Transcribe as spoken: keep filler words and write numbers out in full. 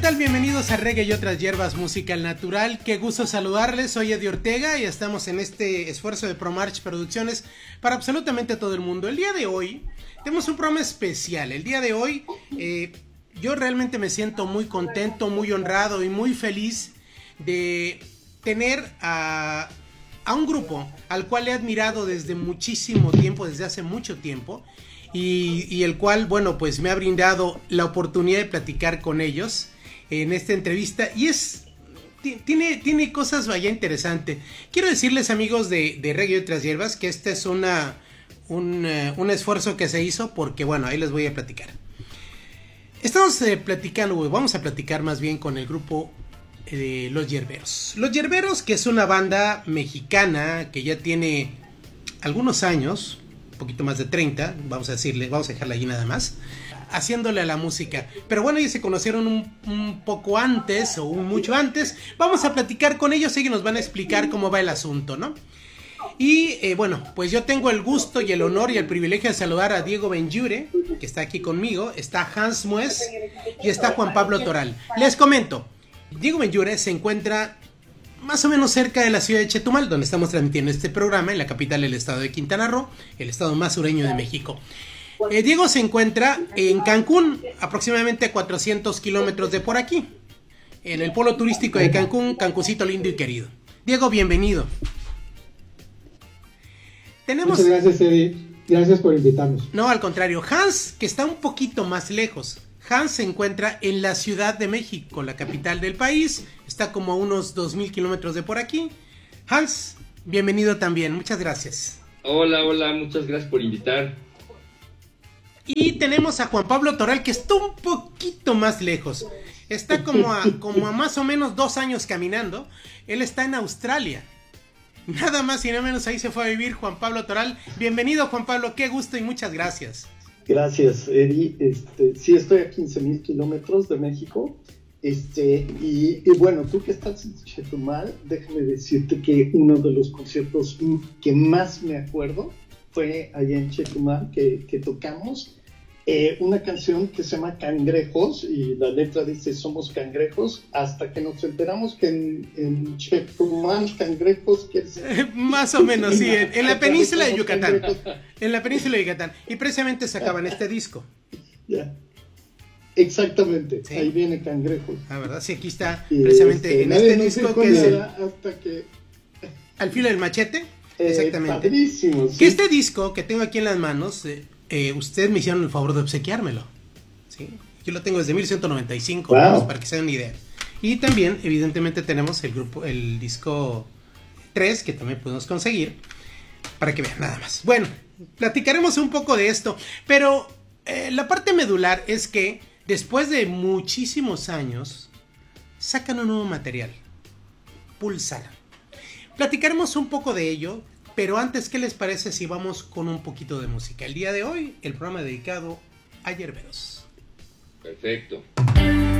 tal? Bienvenidos a Reggae y otras hierbas, música al natural. Qué gusto saludarles, soy Eddie Ortega y estamos en este esfuerzo de ProMarch Producciones para absolutamente todo el mundo. El día de hoy tenemos un programa especial. El día de hoy eh, yo realmente me siento muy contento, muy honrado y muy feliz de tener a, a un grupo al cual he admirado desde muchísimo tiempo, desde hace mucho tiempo. Y, y el cual, bueno, pues me ha brindado la oportunidad de platicar con ellos en esta entrevista. Y es, tiene, tiene cosas vaya interesantes. Quiero decirles, amigos de, de Reggae y otras hierbas, que este es una, un, uh, un esfuerzo que se hizo porque, bueno, ahí les voy a platicar. Estamos eh, platicando, vamos a platicar más bien con el grupo de Los Hierberos. Los Hierberos, que es una banda mexicana que ya tiene algunos años, poquito más de treinta, vamos a decirle, vamos a dejarla allí nada más, haciéndole a la música. Pero bueno, ellos se conocieron un, un poco antes o un mucho antes. Vamos a platicar con ellos y nos van a explicar cómo va el asunto, ¿no? Y eh, bueno, pues yo tengo el gusto y el honor y el privilegio de saludar a Diego Benjure, que está aquí conmigo, está Hans Mues y está Juan Pablo Toral. Les comento, Diego Benjure se encuentra más o menos cerca de la ciudad de Chetumal, donde estamos transmitiendo este programa, en la capital del estado de Quintana Roo, el estado más sureño de México. Eh, Diego se encuentra en Cancún, aproximadamente a cuatrocientos kilómetros de por aquí, en el polo turístico de Cancún, Cancuncito lindo y querido. Diego, bienvenido. Tenemos... Muchas gracias, Eddie. Gracias por invitarnos. No, al contrario. Hans, que está un poquito más lejos. Hans se encuentra en la Ciudad de México, la capital del país. Está como a unos dos mil kilómetros de por aquí. Hans, bienvenido también. Muchas gracias. Hola, hola. Muchas gracias por invitar. Y tenemos a Juan Pablo Toral, que está un poquito más lejos. Está como a, como a más o menos dos años caminando. Él está en Australia. Nada más y nada menos ahí se fue a vivir Juan Pablo Toral. Bienvenido, Juan Pablo. Qué gusto y muchas gracias. Gracias, Eddie. Este, sí, estoy a quince mil kilómetros de México. Este, y, y bueno, tú que estás en Chetumal, déjame decirte que uno de los conciertos que más me acuerdo fue allá en Chetumal, que, que tocamos eh, una canción que se llama Cangrejos, y la letra dice: somos cangrejos, hasta que nos enteramos que en, en Chetumal cangrejos quiere decir... Más o menos, sí, en, en la península de Yucatán. En la península de Yucatán. Y precisamente sacaban este disco. Ya. Yeah. Exactamente, sí. Ahí viene Cangrejos. Ah, ¿verdad? Sí, aquí está, y precisamente este, en este disco que es el... hasta que... Al filo del machete. Eh, exactamente. Padrísimo, que sí. Este disco que tengo aquí en las manos, eh, eh, ustedes me hicieron el favor de obsequiármelo. ¿Sí? Yo lo tengo desde mil ciento noventa y cinco, wow. Vamos, para que se den una idea. Y también, evidentemente, tenemos el grupo, el disco tres, que también podemos conseguir, para que vean nada más. Bueno, platicaremos un poco de esto, pero eh, la parte medular es que después de muchísimos años, sacan un nuevo material, Pulsar. Platicaremos un poco de ello, pero antes, ¿qué les parece si vamos con un poquito de música? El día de hoy, el programa dedicado a Hierberos. Perfecto.